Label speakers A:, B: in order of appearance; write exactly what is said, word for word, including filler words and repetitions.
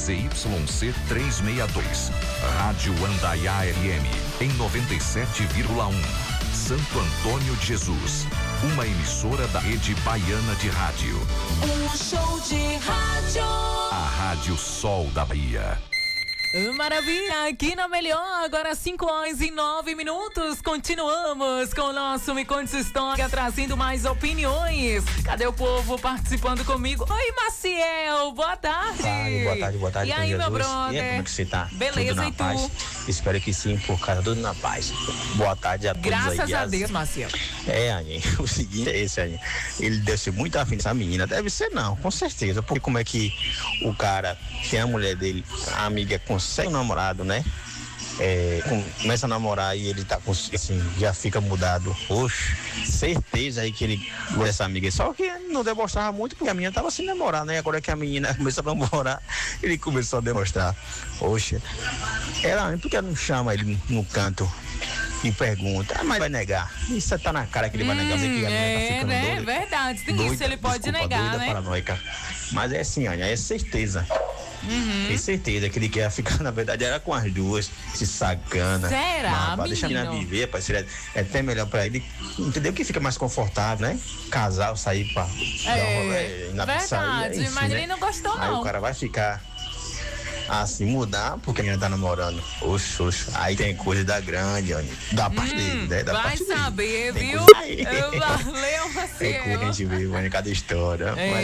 A: Z Y C trezentos e sessenta e dois. Rádio Andaiá L M em noventa e sete vírgula um. Santo Antônio de Jesus, uma emissora da Rede Baiana de Rádio.
B: Um show de rádio.
A: A Rádio Sol da Bahia.
C: Maravilha, aqui na Melhor, agora cinco horas e nove minutos, continuamos com o nosso Me Conte Sua História, trazendo mais opiniões. Cadê o povo participando comigo? Oi, Maciel, boa tarde.
D: Boa tarde, boa tarde, boa tarde.
C: E aí, meu brother?
D: E aí, como é que você tá?
C: Beleza,
D: tudo na
C: e tu?
D: Paz? Espero que sim, por causa tudo na paz. Boa tarde a todos.
C: Graças
D: aí,
C: a
D: as...
C: Deus, Maciel.
D: É, Aninha, o seguinte é esse, Aninha. Ele deve ser muito afim dessa menina. Deve ser não, com certeza. Porque como é que o cara tem a mulher dele, a amiga consegue um namorado, né? É, começa a namorar e ele tá com, assim, já fica mudado. Oxe, certeza aí que ele gosta dessa amiga. Só que não demonstrava muito porque a menina tava sem namorar, né? Agora que a menina começou a namorar, ele começou a demonstrar. Oxe, ela, por que não chama ele no canto e pergunta? Ah, mas vai negar. Isso tá na cara que ele vai negar. Hum, que a
C: é,
D: tá ficando
C: né?
D: doida,
C: Verdade. Tem
D: doida,
C: isso, ele pode
D: desculpa,
C: negar,
D: doida,
C: né?
D: Paranoica. Mas é assim, Ania, é certeza.
C: Uhum.
D: Tem certeza que ele quer ficar, na verdade, era com as duas, se sacana.
C: Será,
D: mas, rapaz, deixa a menina viver, parceiro. É, é até melhor pra ele, entendeu? Que fica mais confortável, né? Casal, sair pra
C: é,
D: dar um rolê na
C: verdade,
D: pizzaria,
C: mas
D: né?
C: ele não gostou,
D: Aí
C: não.
D: o cara vai ficar assim, mudar, porque a menina tá namorando. Oxe, oxe. Aí tem coisa da grande, ó, da parte
C: hum,
D: dele, né? Da
C: vai
D: parte
C: saber,
D: dele.
C: viu?
D: Tem
C: Valeu,
D: coisa que a
C: Maciel.
D: gente vê, mano, cada história.
C: É.
D: Mas